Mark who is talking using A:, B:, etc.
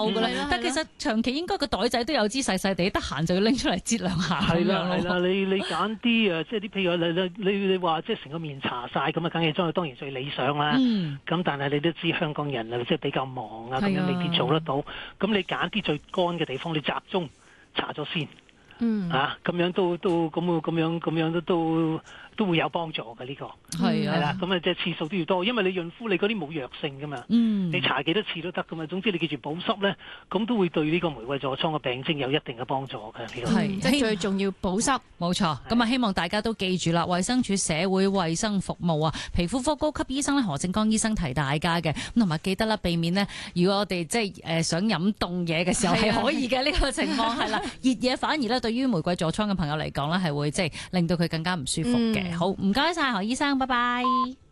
A: 夠噶啦。但其實長期應該個袋仔都有支細細地，得閒就要拎出嚟擠兩下咁樣咯。
B: 係啦，你揀啲即係啲譬如你話即係成個面搽晒咁啊，梗係當然最理想啦。咁但係你都知香港人啊，即係比較忙啊，咁樣未必做得到。咁你揀啲最乾嘅地方，你集中搽咗先。咁樣都會有幫助嘅呢個。係啦，咁即係次數都要多，因為你潤膚你嗰啲冇藥性噶嘛。你搽幾多次都得噶嘛。總之你記住保濕咧，咁都會對呢個玫瑰痤瘡嘅病徵有一定嘅幫助嘅。
C: 係，即係最重要保濕。冇錯。咁啊，希望大家都記住啦。衛生署社會衛生服務啊，皮膚科高級醫生咧何正剛醫生提大家嘅，咁同埋記得啦，避免呢，如果我哋即係想飲凍嘢嘅時候係可以嘅呢個情況係啦，熱嘢反而咧對於玫瑰痤瘡嘅朋友嚟講咧係會即係令到佢更加唔舒服嘅。好，唔該晒何醫生，拜拜。